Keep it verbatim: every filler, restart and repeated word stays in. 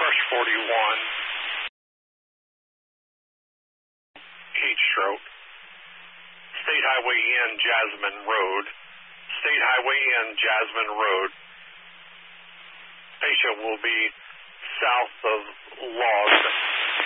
Rush forty-one, heat stroke. State Highway N, Jasmine Road. State Highway N, Jasmine Road. Patient will be south of Laws.